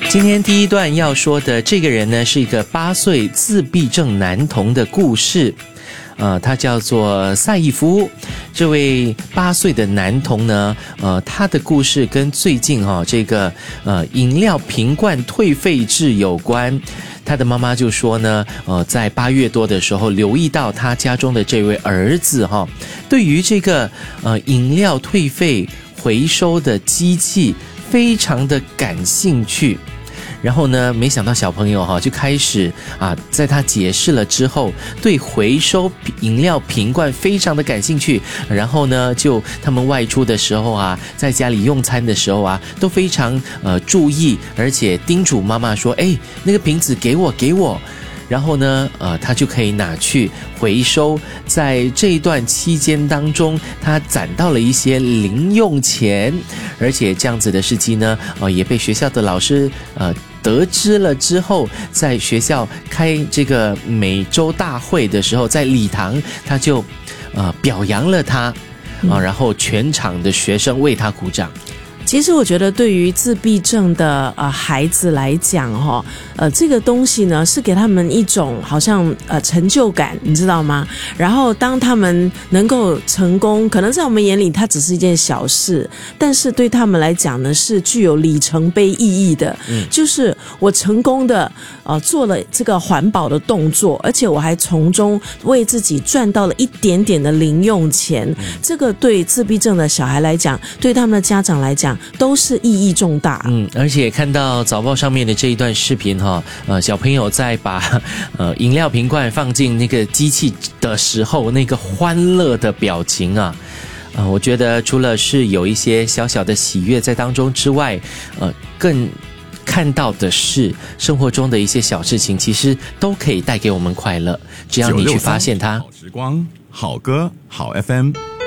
今天第一段要说的这个人呢，是一个8岁自闭症男童的故事。他叫做赛义夫。这位8岁的男童呢，他的故事跟最近这个饮料瓶罐退费制有关。他的妈妈就说呢，在8月多的时候留意到他家中的这位儿子对于这个饮料退费回收的机器非常的感兴趣。然后呢，没想到小朋友就开始在他解释了之后，对回收饮料瓶罐非常的感兴趣。然后呢，就他们外出的时候在家里用餐的时候都非常注意，而且叮嘱妈妈说：“那个瓶子给我。”然后呢，他就可以拿去回收。在这一段期间当中，他攒到了一些零用钱，而且这样子的事迹呢，也被学校的老师得知了之后，在学校开这个每周大会的时候，在礼堂他就表扬了他然后全场的学生为他鼓掌。 其实我觉得对于自闭症的孩子来讲这个东西呢是给他们一种好像成就感，你知道吗？然后当他们能够成功，可能在我们眼里它只是一件小事，但是对他们来讲呢是具有里程碑意义的。就是我成功的做了这个环保的动作，而且我还从中为自己赚到了一点点的零用钱。这个对自闭症的小孩来讲，对他们的家长来讲都是意义重大。 而且看到早报上面的这一段视频小朋友在把饮料瓶罐放进那个机器的时候，那个欢乐的表情我觉得除了是有一些小小的喜悦在当中之外，更看到的是生活中的一些小事情，其实都可以带给我们快乐，只要你去发现它。 好时光，好歌，好 FM。